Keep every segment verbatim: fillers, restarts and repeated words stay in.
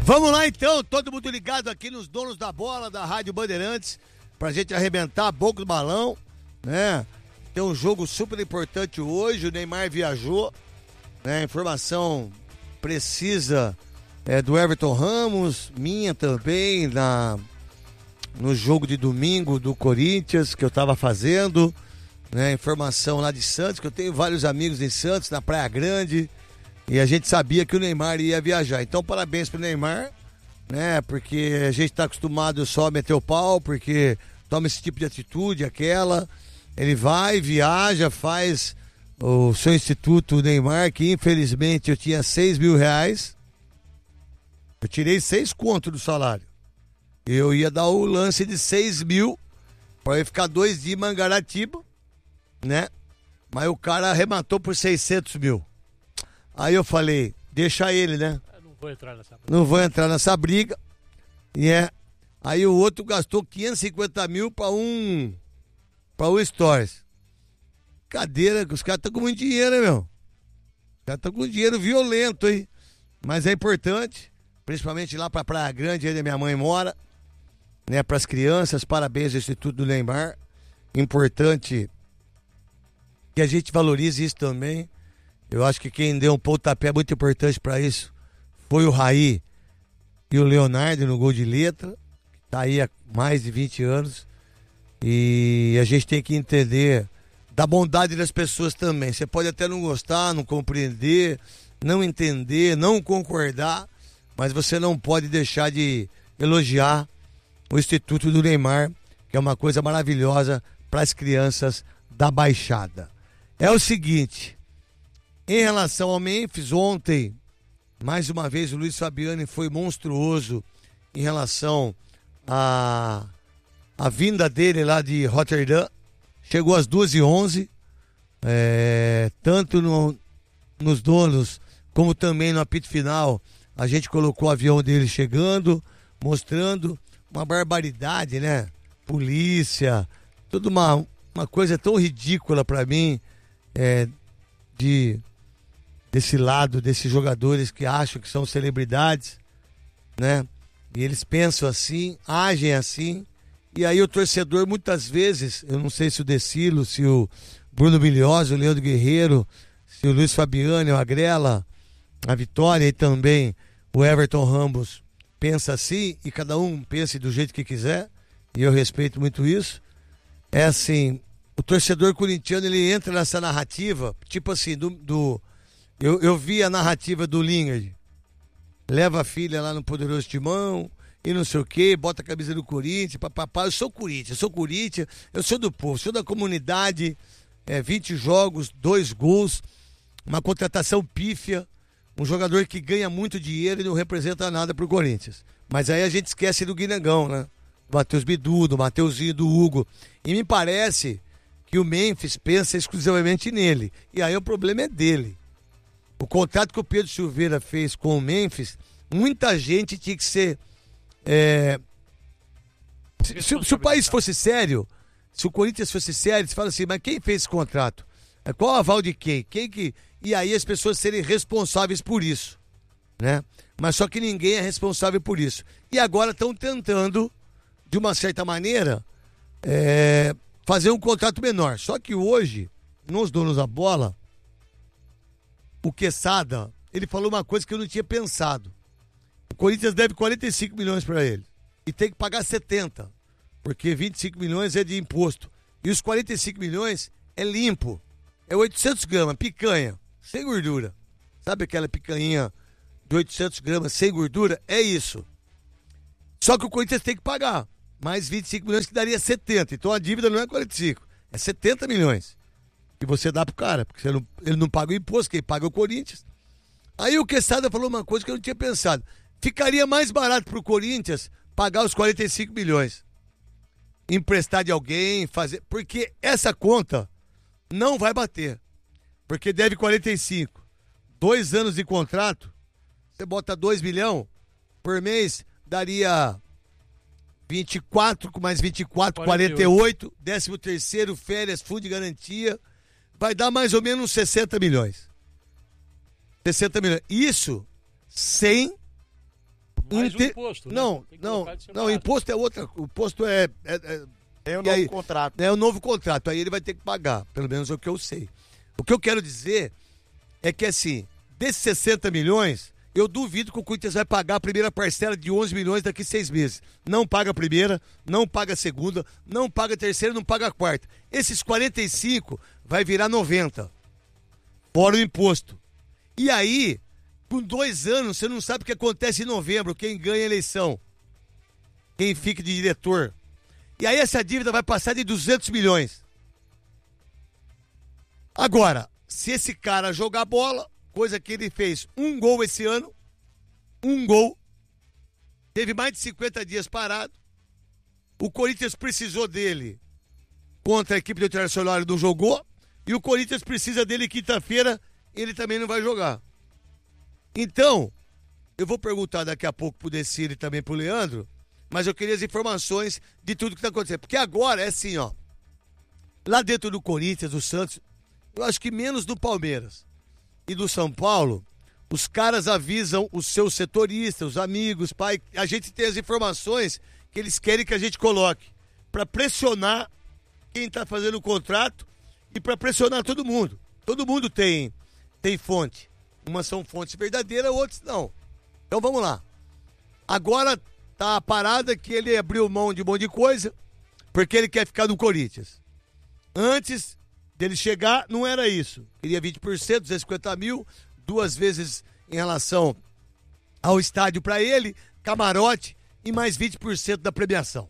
Vamos lá então, todo mundo ligado aqui nos donos da bola da Rádio Bandeirantes, pra gente arrebentar a boca do balão, né? Tem um jogo super importante hoje, o Neymar viajou, né? Informação precisa é, do Everton Ramos, minha também, na, no jogo de domingo do Corinthians, que eu tava fazendo, né? Informação lá de Santos, que eu tenho vários amigos em Santos, na Praia Grande, e a gente sabia que o Neymar ia viajar. Então, parabéns pro Neymar, né? Porque a gente tá acostumado só a meter o pau, porque toma esse tipo de atitude, aquela. Ele vai, viaja, faz o seu Instituto Neymar, que infelizmente eu tinha seis mil reais. Eu tirei seis contos do salário. Eu ia dar o lance de seis mil para eu ficar dois dias em Mangaratiba, né? Mas o cara arrematou por seiscentos mil. Aí eu falei, deixa ele, né? Eu não vou entrar nessa briga. Não vou entrar nessa briga. E é. Aí o outro gastou quinhentos e cinquenta mil para um. Para o Stories. Cadeira, que os caras estão com muito dinheiro, né, meu? Os caras estão com dinheiro violento, hein? Mas é importante, principalmente lá pra Praia Grande, onde minha mãe mora, né? Para as crianças, parabéns ao Instituto do Neymar. Importante que a gente valorize isso também. Eu acho que quem deu um pontapé muito importante para isso foi o Raí e o Leonardo no gol de letra, que tá aí há mais de vinte anos. E a gente tem que entender da bondade das pessoas também. Você pode até não gostar, não compreender, não entender, não concordar, mas você não pode deixar de elogiar o Instituto do Neymar, que é uma coisa maravilhosa para as crianças da Baixada. É o seguinte, em relação ao Memphis, ontem, mais uma vez, o Luiz Fabiani foi monstruoso em relação a, a vinda dele lá de Rotterdam. Chegou às duas e onze, é, tanto no, nos donos como também no apito final. A gente colocou o avião dele chegando, mostrando uma barbaridade, né? Polícia, tudo uma, uma coisa tão ridícula para mim, é, de... desse lado, desses jogadores que acham que são celebridades, né? E eles pensam assim, agem assim, e aí o torcedor muitas vezes, eu não sei se o Decilo, se o Bruno Bilhose, o Leandro Guerreiro, se o Luiz Fabiani, o Agrela, a Vitória e também o Everton Ramos pensa assim, e cada um pense do jeito que quiser, e eu respeito muito isso. É assim, o torcedor corintiano, ele entra nessa narrativa, tipo assim, do... do Eu, eu vi a narrativa do Lingard. Leva a filha lá no Poderoso Timão e não sei o que, bota a camisa do Corinthians, papapá. Eu sou Corinthians, eu sou Corinthians, eu sou do povo, sou da comunidade. É, vinte jogos, dois gols, uma contratação pífia, um jogador que ganha muito dinheiro e não representa nada pro Corinthians. Mas aí a gente esquece do Guinegão, né? Do Matheus Bidu, do Mateuzinho, do Hugo. E me parece que o Memphis pensa exclusivamente nele. E aí o problema é dele. O contrato que o Pedro Silveira fez com o Memphis, muita gente tinha que ser... É, se, se, se o país fosse sério, se o Corinthians fosse sério, você fala assim, mas quem fez esse contrato? Qual o aval de quem? Quem que... E aí as pessoas serem responsáveis por isso, né? Mas só que ninguém é responsável por isso. E agora estão tentando, de uma certa maneira, é, fazer um contrato menor. Só que hoje, nos donos da bola, o Quesada, ele falou uma coisa que eu não tinha pensado. O Corinthians deve quarenta e cinco milhões para ele. E tem que pagar setenta. Porque vinte e cinco milhões é de imposto. E os quarenta e cinco milhões é limpo. É oitocentos gramas, picanha, sem gordura. Sabe aquela picanha de oitocentos gramas sem gordura? É isso. Só que o Corinthians tem que pagar. Mais vinte e cinco milhões que daria setenta. Então a dívida não é quarenta e cinco. É setenta milhões. Que você dá pro cara, porque você não, ele não paga o imposto, quem paga é o Corinthians. Aí o Quesada falou uma coisa que eu não tinha pensado. Ficaria mais barato pro Corinthians pagar os quarenta e cinco milhões. Emprestar de alguém, fazer... Porque essa conta não vai bater. Porque deve quarenta e cinco. Dois anos de contrato, você bota dois milhões, por mês daria vinte e quatro, com mais vinte e quatro, quarenta e oito. Décimo terceiro, férias, fundo de garantia. Vai dar mais ou menos uns sessenta milhões. sessenta milhões. Isso sem mais Inte... o imposto. Não, né? não, não, imposto é outra. O imposto é... é, é... É o E novo aí, contrato. É o novo contrato, aí ele vai ter que pagar, pelo menos é o que eu sei. O que eu quero dizer é que, assim, desses sessenta milhões, eu duvido que o Corinthians vai pagar a primeira parcela de onze milhões daqui a seis meses. Não paga a primeira, não paga a segunda, não paga a terceira, não paga a quarta. Esses quarenta e cinco vai virar noventa, fora o imposto. E aí, com dois anos, você não sabe o que acontece em novembro, quem ganha a eleição, quem fica de diretor. E aí essa dívida vai passar de duzentos milhões. Agora, se esse cara jogar bola, coisa que ele fez um gol esse ano, um gol, teve mais de cinquenta dias parado, o Corinthians precisou dele contra a equipe do Internacional, ele não jogou, e o Corinthians precisa dele quinta-feira, ele também não vai jogar. Então, eu vou perguntar daqui a pouco pro Decir e também pro Leandro, mas eu queria as informações de tudo que está acontecendo. Porque agora é assim, ó. Lá dentro do Corinthians, do Santos, eu acho que menos do Palmeiras e do São Paulo, os caras avisam os seus setoristas, os amigos, pai. A gente tem as informações que eles querem que a gente coloque para pressionar quem está fazendo o contrato e para pressionar todo mundo. Todo mundo tem, tem fonte. Umas são fontes verdadeiras, outras não. Então vamos lá. Agora tá a parada que ele abriu mão de um monte de coisa porque ele quer ficar no Corinthians. Antes dele chegar, não era isso. Queria vinte por cento, duzentos e cinquenta mil, duas vezes em relação ao estádio para ele, camarote e mais vinte por cento da premiação.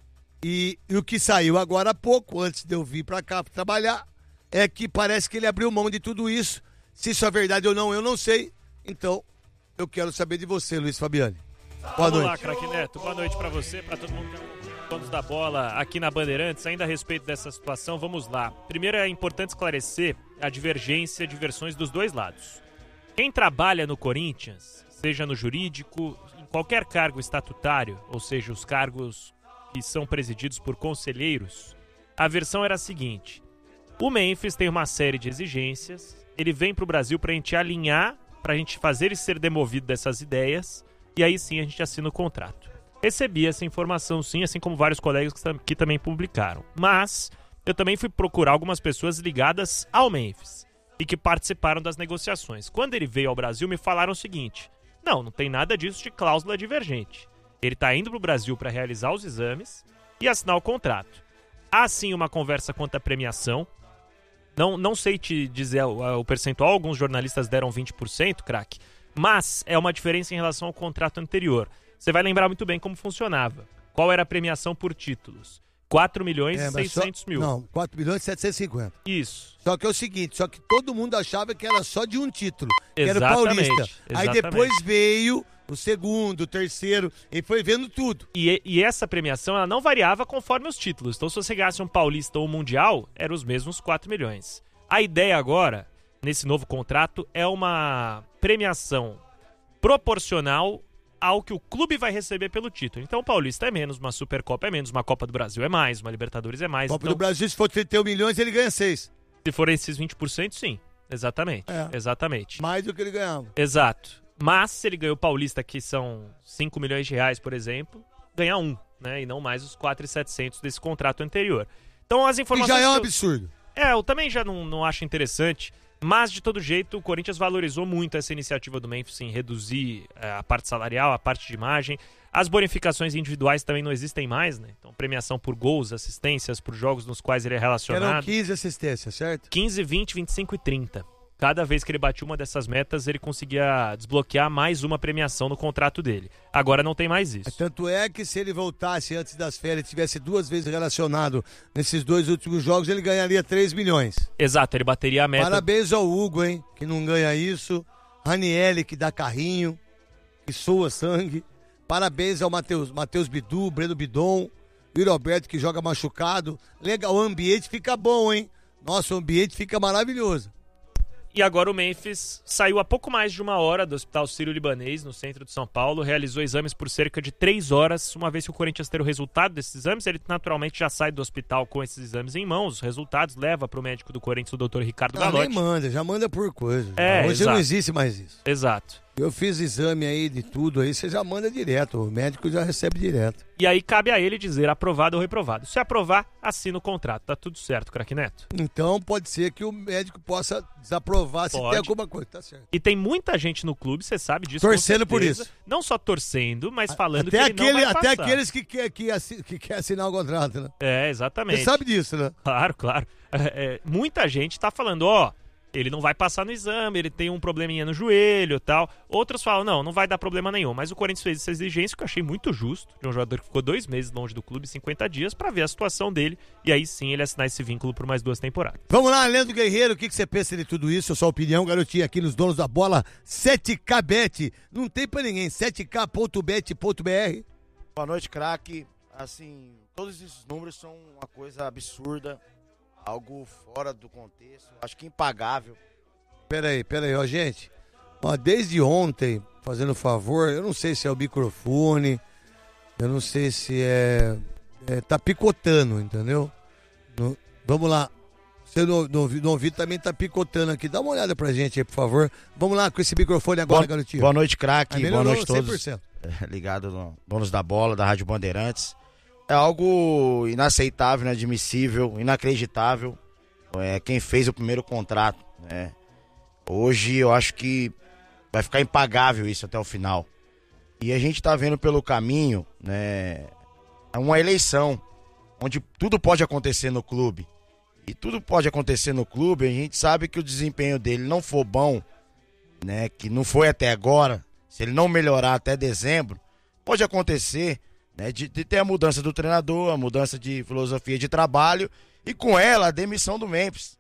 E, e o que saiu agora há pouco, antes de eu vir para cá pra trabalhar, é que parece que ele abriu mão de tudo isso. Se isso é verdade ou não, eu não sei. Então, eu quero saber de você, Luiz Fabiani. Boa Vamos noite. lá, craque Neto. Boa noite pra você, pra todo mundo que é donos da bola aqui na Bandeirantes. Ainda a respeito dessa situação, vamos lá. Primeiro é importante esclarecer a divergência de versões dos dois lados. Quem trabalha no Corinthians, seja no jurídico, em qualquer cargo estatutário, ou seja, os cargos que são presididos por conselheiros, a versão era a seguinte: o Memphis tem uma série de exigências, ele vem pro Brasil pra gente alinhar, pra gente fazer ele ser demovido dessas ideias, e aí sim a gente assina o contrato. Recebi essa informação sim, assim como vários colegas que, que também publicaram. Mas eu também fui procurar algumas pessoas ligadas ao Memphis e que participaram das negociações. Quando ele veio ao Brasil, me falaram o seguinte: não, não tem nada disso de cláusula divergente. Ele está indo para o Brasil para realizar os exames e assinar o contrato. Há sim uma conversa quanto à premiação. Não, não sei te dizer o, o percentual, alguns jornalistas deram vinte por cento, craque. Mas é uma diferença em relação ao contrato anterior. Você vai lembrar muito bem como funcionava. Qual era a premiação por títulos? quatro milhões e seiscentos mil. Não, quatro milhões e setecentos e cinquenta. Isso. Só que é o seguinte, só que todo mundo achava que era só de um título, que era o Exatamente, Paulista. Aí exatamente. depois veio o segundo, o terceiro, e foi vendo tudo. E, e essa premiação ela não variava conforme os títulos. Então se você ganhasse um Paulista ou um Mundial, eram os mesmos quatro milhões. A ideia agora, nesse novo contrato, é uma premiação proporcional ao que o clube vai receber pelo título. Então o Paulista é menos, uma Supercopa é menos, uma Copa do Brasil é mais, uma Libertadores é mais. Copa então, do Brasil, se for trinta e um milhões, ele ganha seis. se forem esses vinte por cento, sim. Exatamente. É. Exatamente. Mais do que ele ganhava. Exato. Mas se ele ganhou o Paulista, que são cinco milhões de reais, por exemplo, ganha um, né? E não mais os quatro mil e setecentos desse contrato anterior. Então as E informações... já é um que eu- absurdo. É, eu também já não, não acho interessante, mas de todo jeito o Corinthians valorizou muito essa iniciativa do Memphis em reduzir é, a parte salarial, a parte de imagem. As bonificações individuais também não existem mais, né? Então premiação por gols, assistências, por jogos nos quais ele é Eram relacionado. quinze assistências, certo? quinze, vinte, vinte e cinco e trinta. Cada vez que ele batia uma dessas metas, ele conseguia desbloquear mais uma premiação no contrato dele. Agora não tem mais isso. Tanto é que se ele voltasse antes das férias e tivesse duas vezes relacionado nesses dois últimos jogos, ele ganharia três milhões. Exato, ele bateria a meta. Parabéns ao Hugo, hein, que não ganha isso. Ranielli, que dá carrinho, que soa sangue. Parabéns ao Matheus, Matheus Bidu, Breno Bidon, o Roberto, que joga machucado. Legal, o ambiente fica bom, hein? Nossa, o ambiente fica maravilhoso. E agora o Memphis saiu há pouco mais de uma hora do Hospital Sírio-Libanês, no centro de São Paulo, realizou exames por cerca de três horas. Uma vez que o Corinthians ter o resultado desses exames, ele naturalmente já sai do hospital com esses exames em mãos. Os resultados leva para o médico do Corinthians, o doutor Ricardo Não, nem Galotti. manda, já manda por coisa. É, Hoje exato. não existe mais isso. Exato. Eu fiz exame aí de tudo aí, você já manda direto, o médico já recebe direto. E aí cabe a ele dizer aprovado ou reprovado. Se aprovar, assina o contrato. Tá tudo certo, craque Neto. Então pode ser que o médico possa desaprovar se Pode. tem alguma coisa, tá certo. E tem muita gente no clube, você sabe disso. Torcendo com certeza. por isso. Não só torcendo, mas falando até que ele aquele, não vai Até passar. aqueles que quer que, assi- que quer assinar o contrato, né? É, exatamente. Você sabe disso, né? Claro, claro. É, é, muita gente tá falando, ó, ele não vai passar no exame, ele tem um probleminha no joelho e tal. Outros falam, não, não vai dar problema nenhum. Mas o Corinthians fez essa exigência que eu achei muito justo, de um jogador que ficou dois meses longe do clube, cinquenta dias, pra ver a situação dele. E aí sim ele assinar esse vínculo por mais duas temporadas. Vamos lá, Leandro Guerreiro, o que, que você pensa de tudo isso? A sua opinião, garotinho, aqui nos Donos da Bola, sete K Bet. Não tem pra ninguém, sete K ponto bet ponto b r. Boa noite, craque. Assim, todos esses números são uma coisa absurda, algo fora do contexto, acho que impagável. Peraí, peraí, ó, gente. Ó, desde ontem, fazendo favor, eu não sei se é o microfone, eu não sei se é. é tá picotando, entendeu? No, vamos lá. Você no, no, no ouvido também tá picotando aqui. Dá uma olhada pra gente aí, por favor. Vamos lá com esse microfone agora, Boa, garotinho. boa noite, craque. Ah, boa noite a cem por todos. cento. É, ligado no Donos da Bola, da Rádio Bandeirantes. É algo inaceitável, inadmissível, inacreditável. É quem fez o primeiro contrato, né? Hoje eu acho que vai ficar impagável isso até o final. E a gente tá vendo pelo caminho, né, uma eleição onde tudo pode acontecer no clube. E tudo pode acontecer no clube, a gente sabe que o desempenho dele não for bom, né, que não foi até agora, se ele não melhorar até dezembro, pode acontecer, né, de, de ter a mudança do treinador, a mudança de filosofia de trabalho e com ela a demissão do Memphis.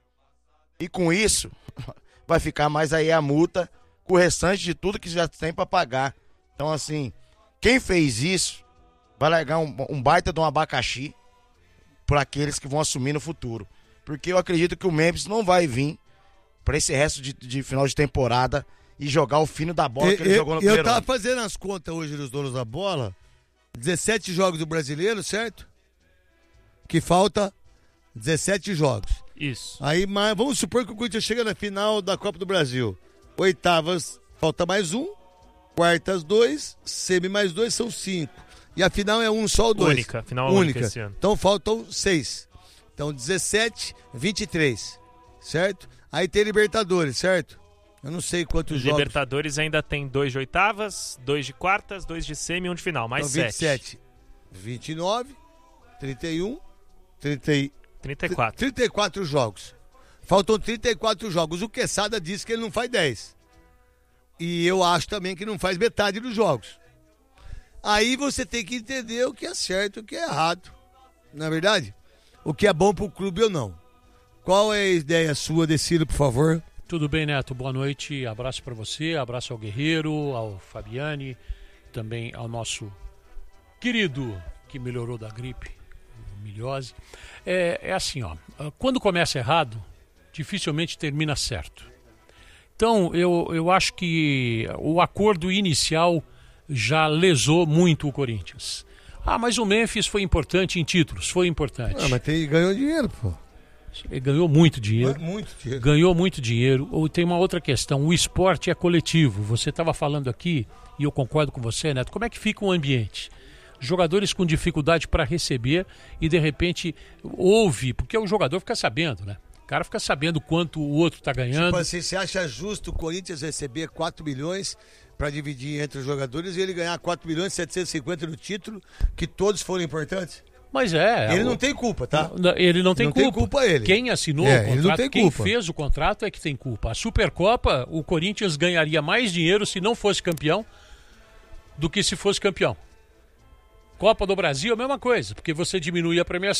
E com isso vai ficar mais aí a multa com o restante de tudo que já tem para pagar. Então assim, quem fez isso vai largar um, um baita de um abacaxi para aqueles que vão assumir no futuro. Porque eu acredito que o Memphis não vai vir para esse resto de, de final de temporada e jogar o fino da bola que ele eu, jogou no eu primeiro tava ano. fazendo as contas hoje dos Donos da Bola. dezessete jogos do Brasileiro, certo? Que falta dezessete jogos. Isso. Aí, mas vamos supor que o Corinthians chega na final da Copa do Brasil. Oitavas, falta mais um. Quartas, dois. Semi mais dois, são cinco. E a final é um só ou dois? Única, final única esse ano. Então faltam seis. Então dezessete, vinte e três. Certo? Aí tem Libertadores, certo? Eu não sei quantos Os jogos. Libertadores ainda tem dois de oitavas, dois de quartas, dois de semi e um de final, mais Então vinte e sete. sete, vinte e nove, trinta e um, trinta e... trinta e quatro. trinta e quatro jogos. Faltam trinta e quatro jogos. O Quesada disse que ele não faz dez. E eu acho também que não faz metade dos jogos. Aí você tem que entender o que é certo e o que é errado. Não é verdade? O que é bom pro clube ou não. Qual é a ideia sua, Decilo, por favor? Tudo bem, Neto? Boa noite. Abraço para você, abraço ao Guerreiro, ao Fabiani, também ao nosso querido que melhorou da gripe, miliose. É, é assim, ó, quando começa errado, dificilmente termina certo. Então, eu, eu acho que o acordo inicial já lesou muito o Corinthians. Ah, mas o Memphis foi importante em títulos, foi importante. Ah, mas tem, ganhou dinheiro, pô. Ele ganhou muito dinheiro. Muito dinheiro. Ganhou muito dinheiro. Ou tem uma outra questão, o esporte é coletivo. Você estava falando aqui, e eu concordo com você, Neto, como é que fica o ambiente? Jogadores com dificuldade para receber e de repente ouve, porque o jogador fica sabendo, né? O cara fica sabendo quanto o outro está ganhando. Tipo assim, você acha justo o Corinthians receber quatro milhões para dividir entre os jogadores e ele ganhar quatro milhões e setecentos e cinquenta no título, que todos foram importantes? Mas é. Ele o... não tem culpa, tá? Ele não tem não culpa. Tem culpa ele. Quem assinou é, o contrato, ele não tem quem culpa. fez o contrato é que tem culpa. A Supercopa, o Corinthians ganharia mais dinheiro se não fosse campeão do que se fosse campeão. Copa do Brasil, a mesma coisa, porque você diminui a premiação.